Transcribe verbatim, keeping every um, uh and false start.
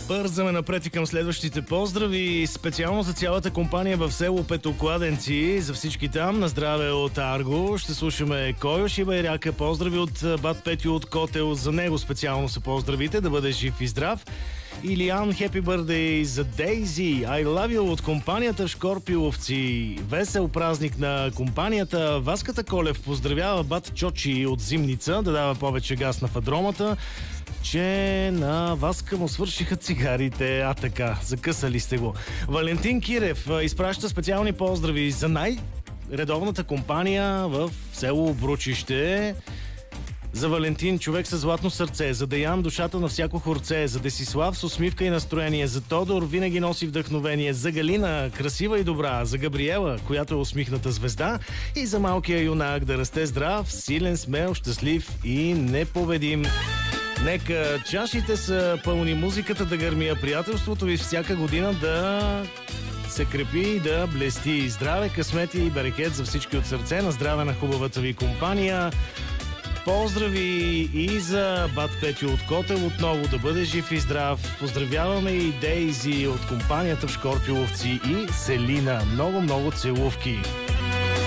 Бързаме напред и към следващите поздрави. Специално за цялата компания в село Петокладенци. За всички там, на здраве от Арго. Ще слушаме Койош и Байряка. Поздрави от бат Петю от Котел. За него специално са поздравите. Да бъде жив и здрав. Илиан, Happy Birthday за Дейзи. I love you от компанията Шкорпиловци. Весел празник на компанията. Васката Колев поздравява бат Чочи от Зимница. Да дава повече газ на фадромата, че на Васка му свършиха цигарите. А така, закъсали сте го. Валентин Кирев изпраща специални поздрави за най-редовната компания в село Обручище. За Валентин, човек с златно сърце. За Деян, душата на всяко хорце. За Десислав, с усмивка и настроение. За Тодор, винаги носи вдъхновение. За Галина, красива и добра. За Габриела, която е усмихната звезда. И за малкия юнак, да расте здрав, силен, смел, щастлив и непобедим. Нека чашите са пълни, музиката да гърми, а приятелството ви всяка година да се крепи и да блести. Здраве, късмети и берекет за всички от сърце. На здраве на хубавата ви компания. Поздрави и за бат Петю от Котел, отново да бъде жив и здрав. Поздравяваме и Дейзи от компанията в Шкорпиловци и Селина. Много, много целувки.